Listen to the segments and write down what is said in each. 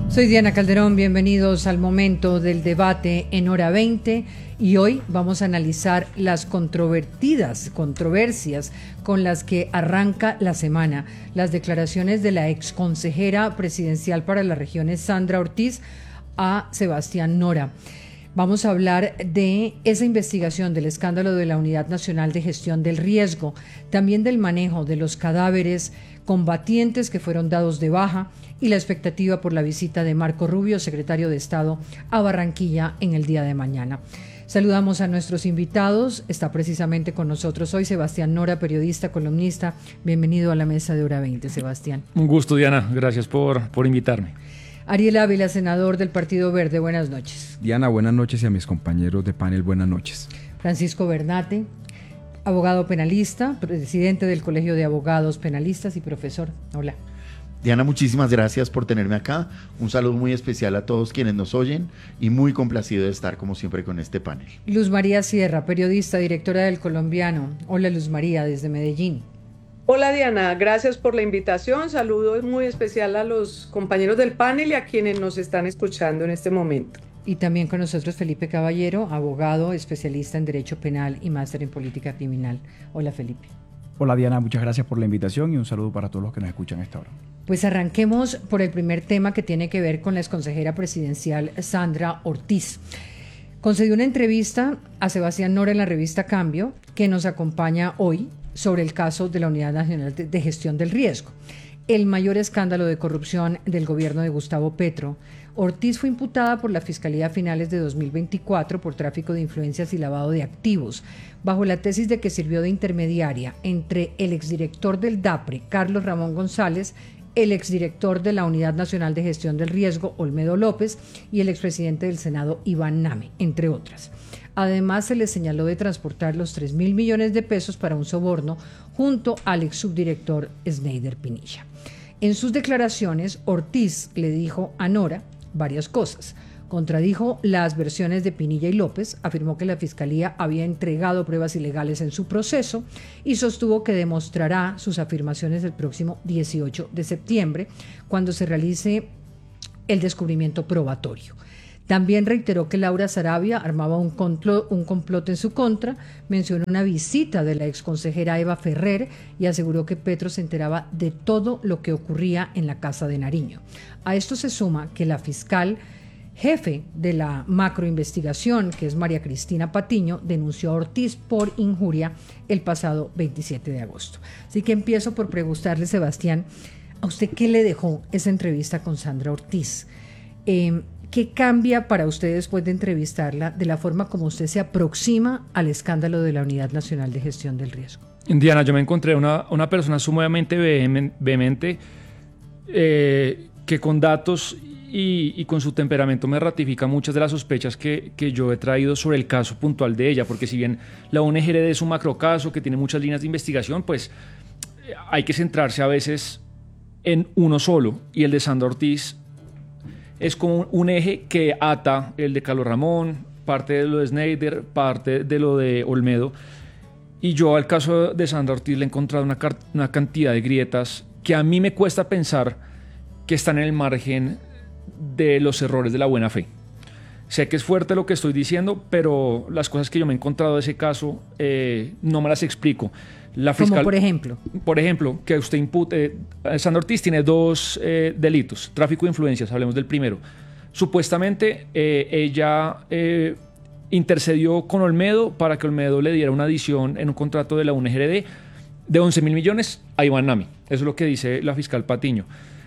Soy Diana Calderón, bienvenidos al momento del debate en Hora 20 y hoy vamos a analizar las controvertidas controversias con las que arranca la semana, las declaraciones de la exconsejera presidencial para las regiones Sandra Ortiz a Sebastián Nora. Vamos a hablar de esa investigación del escándalo de la Unidad Nacional de Gestión del Riesgo, también del manejo de los cadáveres combatientes que fueron dados de baja y la expectativa por la visita de Marco Rubio, secretario de Estado, a Barranquilla en el día de mañana. Saludamos a nuestros invitados. Está precisamente con nosotros hoy Sebastián Nora, periodista, columnista. Bienvenido a la mesa de Hora 20, Sebastián. Un gusto, Diana. Gracias por invitarme. Ariel Ávila, senador del Partido Verde. Buenas noches. Diana, buenas noches, y a mis compañeros de panel, buenas noches. Francisco Bernate, abogado penalista, presidente del Colegio de Abogados Penalistas y profesor. Hola. Diana, muchísimas gracias por tenerme acá. Un saludo muy especial a todos quienes nos oyen y muy complacido de estar como siempre con este panel. Luz María Sierra, periodista, directora del Colombiano. Hola, Luz María, desde Medellín. Hola Diana, gracias por la invitación. Saludo muy especial a los compañeros del panel y a quienes nos están escuchando en este momento. Y también con nosotros Felipe Caballero, abogado, especialista en Derecho Penal y máster en Política Criminal. Hola, Felipe. Hola Diana, muchas gracias por la invitación y un saludo para todos los que nos escuchan a esta hora. Pues arranquemos por el primer tema que tiene que ver con la exconsejera presidencial Sandra Ortiz. Concedió una entrevista a Sebastián Nora en la revista Cambio, que nos acompaña hoy, sobre el caso de la Unidad Nacional de Gestión del Riesgo, el mayor escándalo de corrupción del gobierno de Gustavo Petro. Ortiz fue imputada por la Fiscalía a finales de 2024 por tráfico de influencias y lavado de activos, bajo la tesis de que sirvió de intermediaria entre el exdirector del DAPRE, Carlos Ramón González, el exdirector de la Unidad Nacional de Gestión del Riesgo, Olmedo López, y el expresidente del Senado, Iván Name, entre otras. Además, se le señaló de transportar los 3.000 millones de pesos para un soborno junto al ex subdirector Sneider Pinilla. En sus declaraciones, Ortiz le dijo a Nora varias cosas. Contradijo las versiones de Pinilla y López, afirmó que la Fiscalía había entregado pruebas ilegales en su proceso y sostuvo que demostrará sus afirmaciones el próximo 18 de septiembre, cuando se realice el descubrimiento probatorio. También reiteró que Laura Sarabia armaba un complot en su contra, mencionó una visita de la exconsejera Eva Ferrer y aseguró que Petro se enteraba de todo lo que ocurría en la Casa de Nariño. A esto se suma que la fiscal jefe de la macroinvestigación, que es María Cristina Patiño, denunció a Ortiz por injuria el pasado 27 de agosto. Así que empiezo por preguntarle, Sebastián, ¿a usted qué le dejó esa entrevista con Sandra Ortiz? ¿Qué cambia para usted después de entrevistarla de la forma como usted se aproxima al escándalo de la Unidad Nacional de Gestión del Riesgo? Diana, yo me encontré una persona sumamente vehemente que con datos y con su temperamento me ratifica muchas de las sospechas que yo he traído sobre el caso puntual de ella, porque si bien la UNGRD es un macrocaso que tiene muchas líneas de investigación, pues hay que centrarse a veces en uno solo, y el de Sandra Ortiz es como un eje que ata el de Carlos Ramón, parte de lo de Sneider, parte de lo de Olmedo. Y yo al caso de Sandra Ortiz le he encontrado una cantidad de grietas que a mí me cuesta pensar que están en el margen de los errores de la buena fe. Sé que es fuerte lo que estoy diciendo, pero las cosas que yo me he encontrado de ese caso no me las explico. La fiscal, ¿Cómo por ejemplo? Que usted impute. Sandra Ortiz tiene dos delitos: tráfico de influencias, hablemos del primero. Supuestamente ella intercedió con Olmedo para que Olmedo le diera una adición en un contrato de la UNGRD de 11.000 millones a Iván Name. Eso es lo que dice la fiscal Patiño.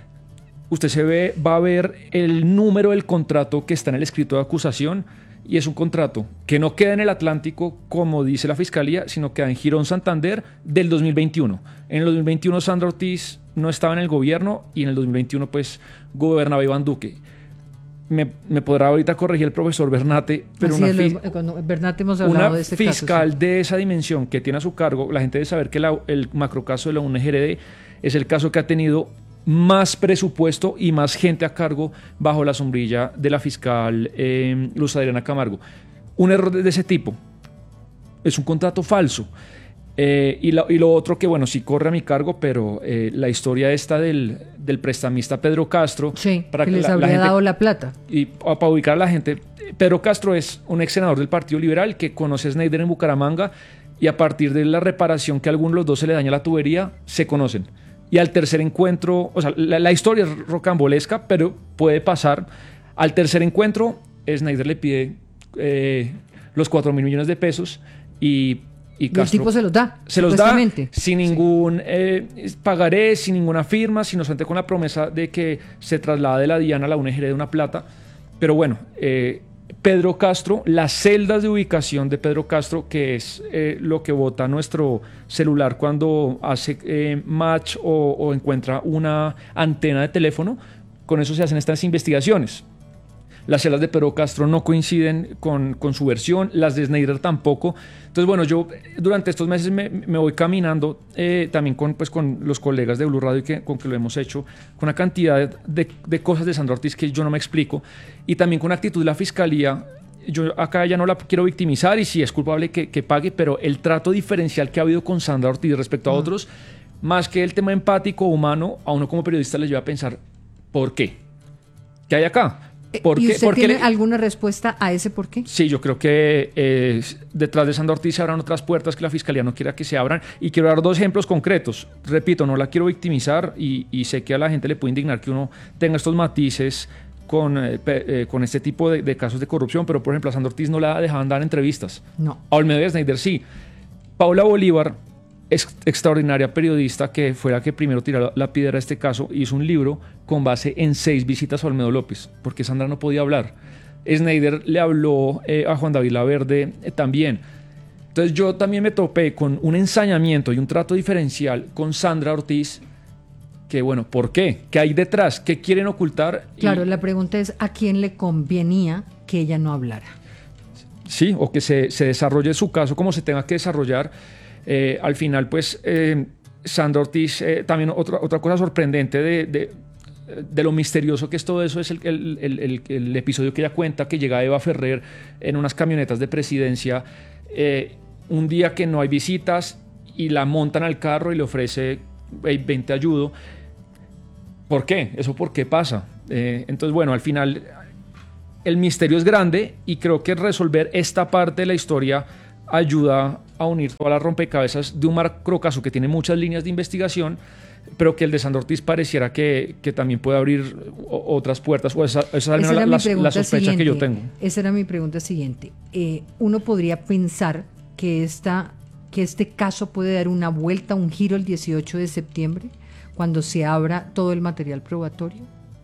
Usted va a ver el número del contrato que está en el escrito de acusación, y es un contrato que no queda en el Atlántico, como dice la Fiscalía, sino queda en Girón Santander del 2021. En el 2021 Sandra Ortiz no estaba en el gobierno y en el 2021 pues gobernaba Iván Duque. Me podrá ahorita corregir el profesor Bernate, pero Bernate hemos hablado de este fiscal caso, sí, de esa dimensión que tiene a su cargo, la gente debe saber que el macrocaso de la UNGRD es el caso que ha tenido más presupuesto y más gente a cargo bajo la sombrilla de la fiscal Luz Adriana Camargo. Un error de ese tipo es un contrato falso. Y lo otro que, bueno, sí corre a mi cargo, pero la historia esta del prestamista Pedro Castro. Sí, para que les habría dado la plata. Y para ubicar a la gente, Pedro Castro es un ex senador del Partido Liberal que conoce a Snyder en Bucaramanga y a partir de la reparación que a alguno de los dos se le daña la tubería, se conocen. Y al tercer encuentro, o sea, la historia es rocambolesca, pero puede pasar. Al tercer encuentro, Snyder le pide los 4.000 millones de pesos y Castro, el tipo se los da. Se los da sin ningún pagaré, sin ninguna firma, sino solamente con la promesa de que se traslade la DIAN a la UNGR de una plata. Pero bueno, Pedro Castro, las celdas de ubicación de Pedro Castro, que es lo que bota nuestro celular cuando hace match o encuentra una antena de teléfono, con eso se hacen estas investigaciones. Las celdas de Pedro Castro no coinciden con su versión, las de Snyder tampoco. Entonces, bueno, yo durante estos meses me voy caminando también con los colegas de Blue Radio con que lo hemos hecho, con una cantidad de cosas de Sandra Ortiz que yo no me explico, y también con la actitud de la Fiscalía. Yo acá ya no la quiero victimizar y si es culpable que pague, pero el trato diferencial que ha habido con Sandra Ortiz respecto a otros, más que el tema empático, humano, a uno como periodista le lleva a pensar, ¿por qué? ¿Qué hay acá? ¿Y usted tiene alguna respuesta a ese por qué? Sí, yo creo que detrás de Sandra Ortiz se abran otras puertas que la Fiscalía no quiera que se abran. Y quiero dar 2 ejemplos concretos. Repito, no la quiero victimizar y sé que a la gente le puede indignar que uno tenga estos matices con este tipo de casos de corrupción, pero por ejemplo a Sandra Ortiz no la dejaban dar entrevistas. No. A Olmedo y a Snyder sí. Paula Bolívar, extraordinaria periodista que fue la que primero tiró la piedra a este caso, hizo un libro con base en 6 visitas a Olmedo López, porque Sandra no podía hablar. Snyder le habló a Juan David Laverde también. Entonces yo también me topé con un ensañamiento y un trato diferencial con Sandra Ortiz, que bueno, ¿por qué? ¿Qué hay detrás? ¿Qué quieren ocultar? Claro, la pregunta es ¿a quién le convenía que ella no hablara? Sí, o que se desarrolle su caso como se tenga que desarrollar. Al final, pues, Sandra Ortiz, también otra cosa sorprendente de lo misterioso que es todo eso es el episodio que ella cuenta que llega Eva Ferrer en unas camionetas de presidencia un día que no hay visitas y la montan al carro y le ofrece hey, 20 ayudo. ¿Por qué? ¿Eso por qué pasa? Entonces, bueno, al final el misterio es grande y creo que resolver esta parte de la historia ayuda a unir todas las rompecabezas de un macrocaso que tiene muchas líneas de investigación, pero que el de Sandra Ortiz pareciera que también puede abrir otras puertas, o esa es al menos la sospecha que yo tengo. Esa era mi pregunta siguiente. Uno podría pensar que este caso puede dar una vuelta, un giro el 18 de septiembre, cuando se abra todo el material probatorio.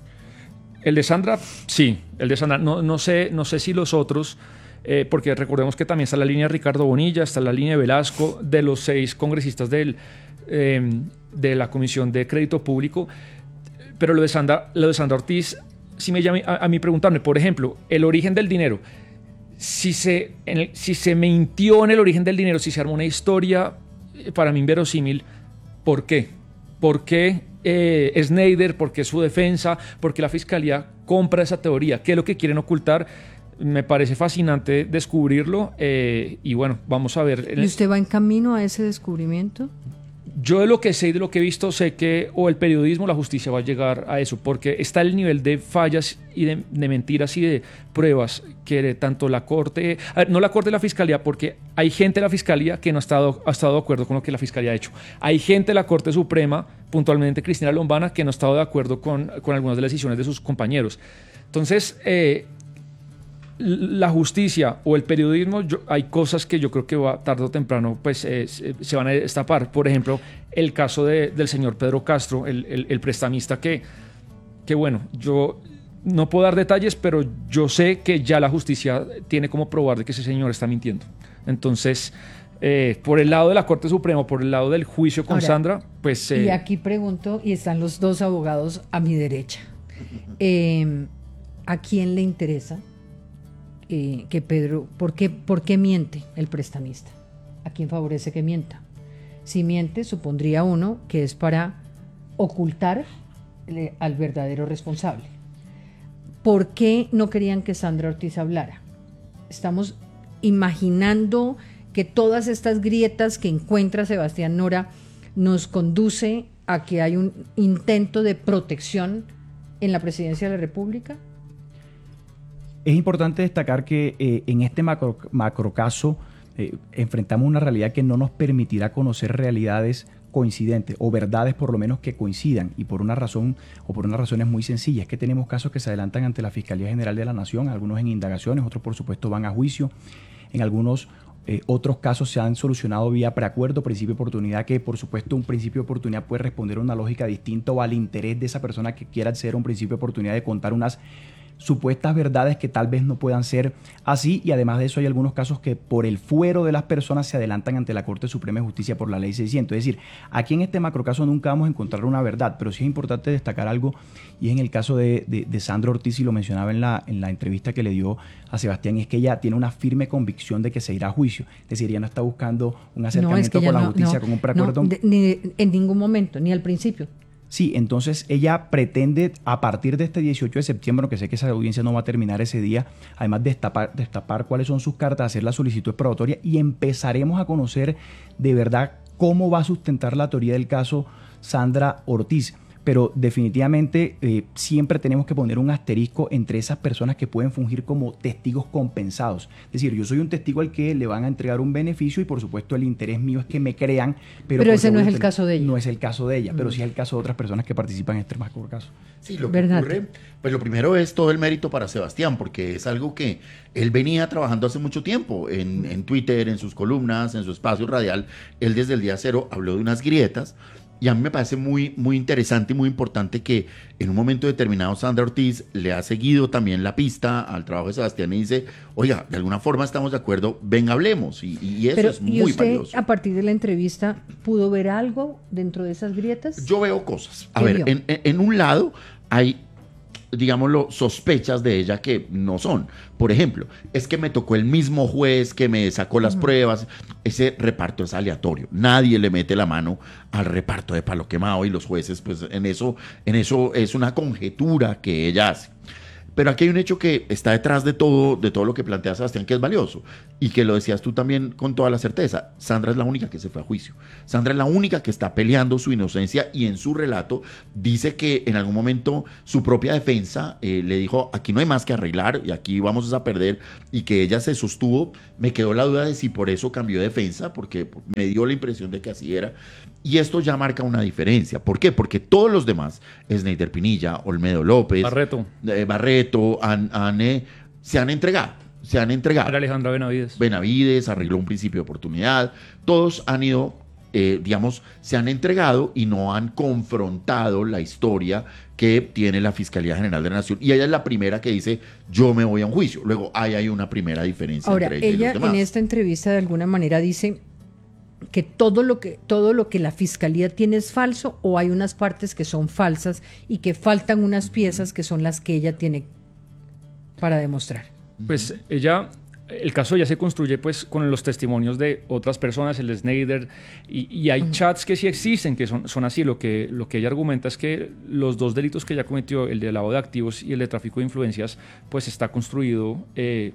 El de Sandra, sí. El de Sandra, no sé si los otros... porque recordemos que también está la línea de Ricardo Bonilla, está la línea de Velasco, de los 6 congresistas de la Comisión de Crédito Público, pero lo de Sandra Ortiz sí me llama a mí preguntarme, por ejemplo, el origen del dinero. Si se mintió en el origen del dinero, si se armó una historia para mí inverosímil, ¿por qué? ¿Por qué Snyder? ¿Por qué su defensa? ¿Por qué la Fiscalía compra esa teoría? ¿Qué es lo que quieren ocultar? Me parece fascinante descubrirlo y bueno, vamos a ver. ¿Y usted va en camino a ese descubrimiento? Yo de lo que sé y de lo que he visto sé que o el periodismo o la justicia va a llegar a eso, porque está el nivel de fallas y de mentiras y de pruebas que tanto la Corte, no la Corte y la Fiscalía, porque hay gente de la Fiscalía que no ha estado de acuerdo con lo que la Fiscalía ha hecho. Hay gente de la Corte Suprema, puntualmente Cristina Lombana, que no ha estado de acuerdo con algunas de las decisiones de sus compañeros. Entonces, la justicia o el periodismo, hay cosas que yo creo que tarde o temprano pues, se van a destapar. Por ejemplo, el caso del señor Pedro Castro, el prestamista que bueno, yo no puedo dar detalles, pero yo sé que ya la justicia tiene como probar de que ese señor está mintiendo. Entonces, por el lado de la Corte Suprema, por el lado del juicio con Sandra, pues... y aquí pregunto, y están los 2 abogados a mi derecha, ¿a quién le interesa que Pedro, ¿por qué miente el prestamista? ¿A quién favorece que mienta? Si miente, supondría uno que es para ocultar al verdadero responsable. ¿Por qué no querían que Sandra Ortiz hablara? Estamos imaginando que todas estas grietas que encuentra Sebastián Nora nos conduce a que hay un intento de protección en la presidencia de la República? Es importante destacar que en este macrocaso enfrentamos una realidad que no nos permitirá conocer realidades coincidentes o verdades por lo menos que coincidan, y por una razón o por unas razones muy sencillas, que tenemos casos que se adelantan ante la Fiscalía General de la Nación, algunos en indagaciones, otros por supuesto van a juicio, en algunos otros casos se han solucionado vía preacuerdo, principio de oportunidad, que por supuesto un principio de oportunidad puede responder a una lógica distinta o al interés de esa persona que quiera acceder a un principio de oportunidad de contar unas supuestas verdades que tal vez no puedan ser así, y además de eso hay algunos casos que por el fuero de las personas se adelantan ante la Corte Suprema de Justicia por la Ley 600. Es decir, aquí en este macrocaso nunca vamos a encontrar una verdad, pero sí es importante destacar algo, y es en el caso de Sandra Ortiz, y lo mencionaba en la entrevista que le dio a Sebastián, es que ella tiene una firme convicción de que se irá a juicio. Es decir, ella no está buscando un acercamiento con la justicia, con un preacuerdo. Ni en ningún momento, ni al principio. Sí, entonces ella pretende, a partir de este 18 de septiembre, aunque sé que esa audiencia no va a terminar ese día, además de destapar cuáles son sus cartas, hacer la solicitud exploratoria, y empezaremos a conocer de verdad cómo va a sustentar la teoría del caso Sandra Ortiz. Pero definitivamente siempre tenemos que poner un asterisco entre esas personas que pueden fungir como testigos compensados. Es decir, yo soy un testigo al que le van a entregar un beneficio y por supuesto el interés mío es que me crean. Pero ese no es el caso de ella. No es el caso de ella, pero sí es el caso de otras personas que participan en este macrocaso. Sí, lo que ocurre, pues lo primero es todo el mérito para Sebastián, porque es algo que él venía trabajando hace mucho tiempo en Twitter, en sus columnas, en su espacio radial. Él desde el día cero habló de unas grietas. Y a mí me parece muy, muy interesante y muy importante que en un momento determinado Sandra Ortiz le ha seguido también la pista al trabajo de Sebastián y dice, oiga, de alguna forma estamos de acuerdo, ven, hablemos. Y eso es muy usted, valioso. A partir de la entrevista, ¿pudo ver algo dentro de esas grietas? Yo veo cosas. A ver, en un lado hay, digámoslo, sospechas de ella que no son. Por ejemplo, es que me tocó el mismo juez que me sacó las pruebas. Ese reparto es aleatorio. Nadie le mete la mano al reparto de palo quemado, y los jueces, pues en eso es una conjetura que ella hace. Pero aquí hay un hecho que está detrás de todo lo que plantea Sebastián, que es valioso, y que lo decías tú también con toda la certeza. Sandra es la única que se fue a juicio. Sandra es la única que está peleando su inocencia, y en su relato dice que en algún momento su propia defensa le dijo, aquí no hay más que arreglar y aquí vamos a perder, y que ella se sostuvo. Me quedó la duda de si por eso cambió de defensa, porque me dio la impresión de que así era. Y esto ya marca una diferencia. ¿Por qué? Porque todos los demás, Sneider Pinilla, Olmedo López, Barreto, se han entregado. Era Alejandra Benavides arregló un principio de oportunidad. Todos han ido, se han entregado y no han confrontado la historia que tiene la Fiscalía General de la Nación. Y ella es la primera que dice, yo me voy a un juicio. Luego hay una primera diferencia entre ella y los demás. Ella en esta entrevista de alguna manera dice que todo lo que la Fiscalía tiene es falso, o hay unas partes que son falsas y que faltan unas piezas que son las que ella tiene para demostrar. Pues el caso ya se construye pues con los testimonios de otras personas, el de Sneider, y hay chats que sí existen, que son así. Lo que ella argumenta es que los dos delitos que ella cometió, el de lavado de activos y el de tráfico de influencias, pues está construido de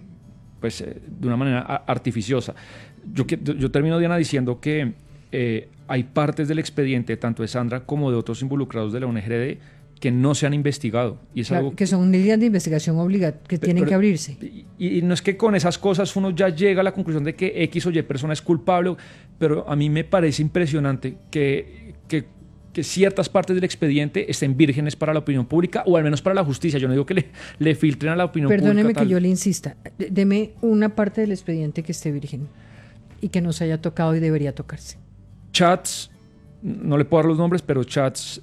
una manera artificiosa. Yo termino, Diana, diciendo que hay partes del expediente, tanto de Sandra como de otros involucrados de la UNGD, que no se han investigado. Y es algo que son líneas de investigación que tienen que abrirse. Y no es que con esas cosas uno ya llega a la conclusión de que X o Y persona es culpable, pero a mí me parece impresionante que ciertas partes del expediente estén vírgenes para la opinión pública, o al menos para la justicia. Yo no digo que le filtren a la opinión pública. Perdóneme que yo le insista. Deme una parte del expediente que esté virgen y que no se haya tocado y debería tocarse. Chats, no le puedo dar los nombres, pero chats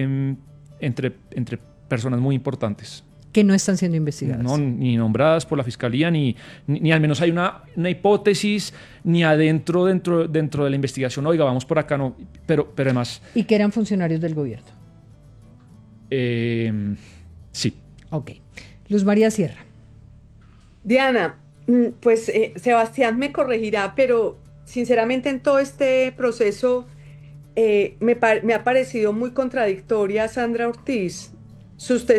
entre personas muy importantes. Que no están siendo investigadas. No, ni nombradas por la Fiscalía, ni al menos hay una hipótesis, ni dentro de la investigación, oiga, vamos por acá, no. Pero además... ¿Y que eran funcionarios del gobierno? Sí. Ok. Luz María Sierra. Diana, pues Sebastián me corregirá, pero sinceramente en todo este proceso me ha parecido muy contradictoria Sandra Ortiz. Sus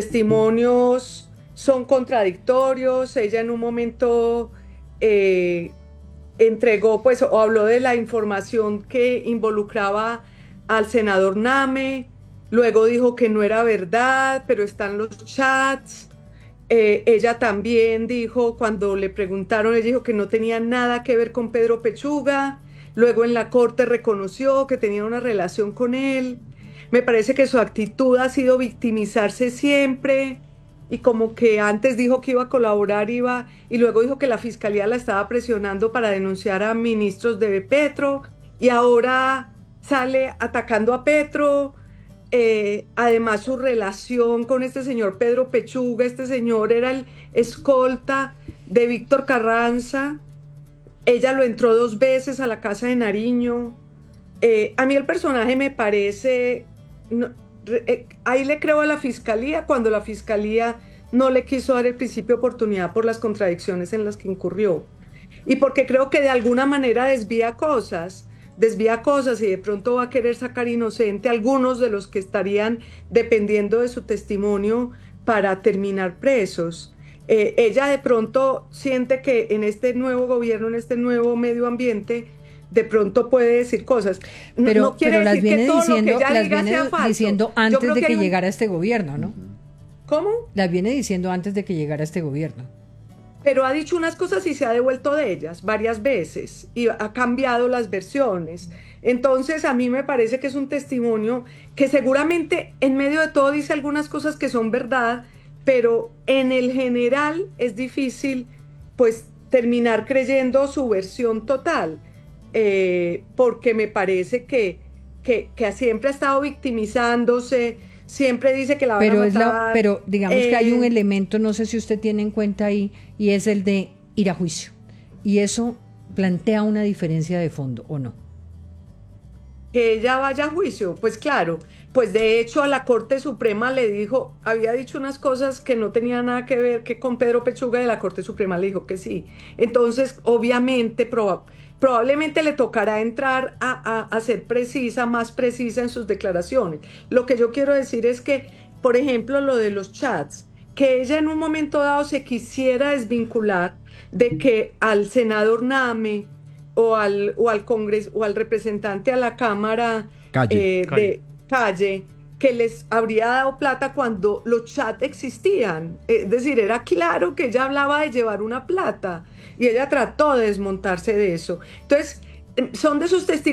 testimonios son contradictorios. Ella en un momento entregó, pues, o habló de la información que involucraba al senador Name, luego dijo que no era verdad, pero están los chats. Ella también dijo, cuando le preguntaron, ella dijo que no tenía nada que ver con Pedro Pechuga, luego en la corte reconoció que tenía una relación con él. Me parece que su actitud ha sido victimizarse siempre, y como que antes dijo que iba a colaborar, y luego dijo que la fiscalía la estaba presionando para denunciar a ministros de Petro, y ahora sale atacando a Petro. Además, su relación con este señor Pedro Pechuga, este señor era el escolta de Víctor Carranza. Ella lo entró 2 veces a la casa de Nariño. A mí el personaje me parece... ahí le creo a la fiscalía cuando la fiscalía no le quiso dar el principio de oportunidad por las contradicciones en las que incurrió. Y porque creo que de alguna manera desvía cosas y de pronto va a querer sacar inocente a algunos de los que estarían dependiendo de su testimonio para terminar presos. Ella de pronto siente que en este nuevo gobierno, en este nuevo medio ambiente, de pronto puede decir cosas. Pero las viene diciendo, diciendo antes de que llegara este gobierno, ¿no? ¿Cómo? Las viene diciendo antes de que llegara este gobierno. Pero ha dicho unas cosas y se ha devuelto de ellas varias veces y ha cambiado las versiones. Entonces a mí me parece que es un testimonio que seguramente en medio de todo dice algunas cosas que son verdad, pero en el general es difícil pues terminar creyendo su versión total, porque me parece que siempre ha estado victimizándose, siempre dice que la van a matar. Pero digamos que hay un elemento, no sé si usted tiene en cuenta ahí, y es el de ir a juicio. Y eso plantea una diferencia de fondo, ¿o no? Que ella vaya a juicio, pues claro, pues de hecho a la Corte Suprema le dijo, había dicho unas cosas que no tenían nada que ver que con Pedro Pechuga, y la Corte Suprema le dijo que sí. Entonces, obviamente, probablemente le tocará entrar a ser más precisa en sus declaraciones. Lo que yo quiero decir es que, por ejemplo, lo de los chats, que ella en un momento dado se quisiera desvincular de que al senador Name o al Congreso o al representante a la Cámara de Calle, que les habría dado plata cuando los chats existían. Es decir, era claro que ella hablaba de llevar una plata y ella trató de desmontarse de eso. Entonces, son de esos testigos